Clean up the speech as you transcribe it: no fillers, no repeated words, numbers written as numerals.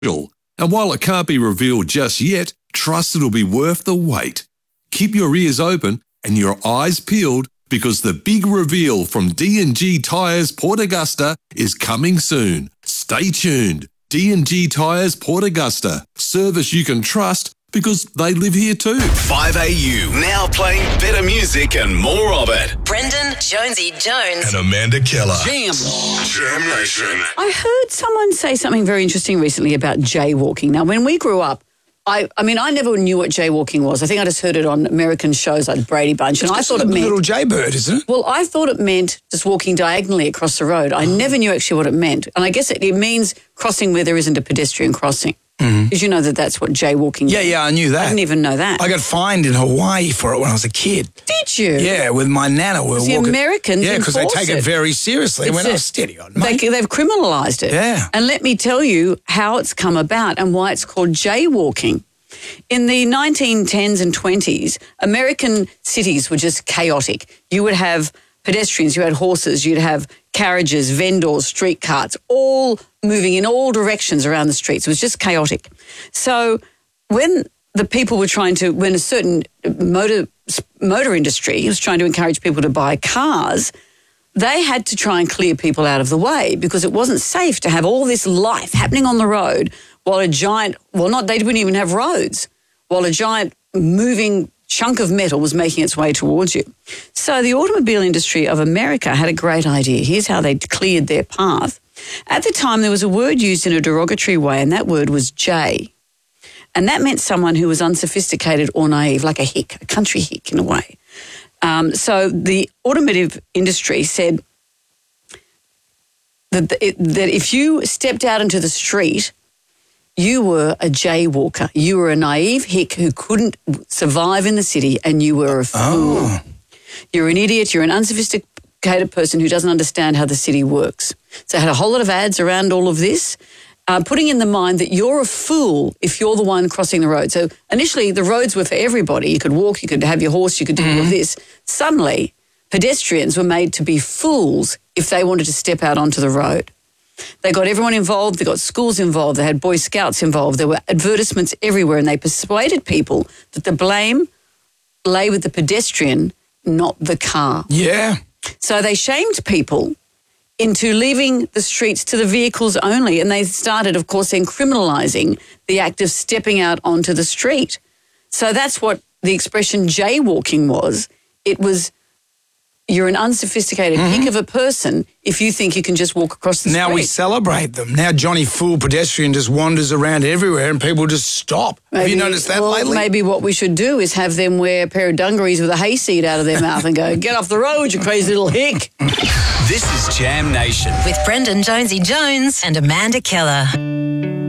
And while it can't be revealed just yet, trust it'll be worth the wait. Keep your ears open and your eyes peeled because the big reveal from D&G Tyres Port Augusta is coming soon. Stay tuned. D&G Tyres Port Augusta. Service you can trust because they live here too. 5AU, now playing better music and more of it. Brendan Jonesy Jones. And Amanda Keller. Jam Nation. I heard someone say something very interesting recently about jaywalking. Now, when we grew up, I never knew what jaywalking was. I think I just heard it on American shows like Brady Bunch, and I thought it meant... little jaybird, isn't it? Well, I thought it meant just walking diagonally across the road. I never knew actually what it meant. And I guess it means crossing where there isn't a pedestrian crossing. Did you know that that's what jaywalking is? Yeah, I knew that. I didn't even know that. I got fined in Hawaii for it when I was a kid. Did you? Yeah, with my nana. We were The walking. Americans Yeah, because they take it very seriously. It's When I was steady on, mate. They've criminalised it. Yeah. And let me tell you how it's come about and why it's called jaywalking. In the 1910s and 20s, American cities were just chaotic. You would have pedestrians, you had horses, you'd have carriages, vendors, street carts, all moving in all directions around the streets. It was just chaotic. So when the people were when a certain motor industry was trying to encourage people to buy cars, they had to try and clear people out of the way because it wasn't safe to have all this life happening on the road while they wouldn't even have roads, while a giant moving chunk of metal was making its way towards you. So the automobile industry of America had a great idea. Here's how they cleared their path. At the time, there was a word used in a derogatory way, and that word was jay. And that meant someone who was unsophisticated or naive, like a hick, a country hick in a way. So the automotive industry said that if you stepped out into the street, you were a jaywalker. You were a naive hick who couldn't survive in the city, and you were a fool. Oh. You're an idiot. You're an unsophisticated person who doesn't understand how the city works. So I had a whole lot of ads around all of this, putting in the mind that you're a fool if you're the one crossing the road. So initially the roads were for everybody. You could walk, you could have your horse, you could do all of this. Suddenly, pedestrians were made to be fools if they wanted to step out onto the road. They got everyone involved. They got schools involved. They had Boy Scouts involved. There were advertisements everywhere, and they persuaded people that the blame lay with the pedestrian, not the car. Yeah. So they shamed people into leaving the streets to the vehicles only, and they started, of course, then criminalising the act of stepping out onto the street. So that's what the expression jaywalking was. It was... You're an unsophisticated hick of a person if you think you can just walk across the street. Now we celebrate them. Now Johnny Fool pedestrian just wanders around everywhere and people just stop. Have you noticed that lately? Maybe what we should do is have them wear a pair of dungarees with a hayseed out of their mouth and go, get off the road, you crazy little hick. This is Jam Nation. With Brendan Jonesy Jones and Amanda Keller.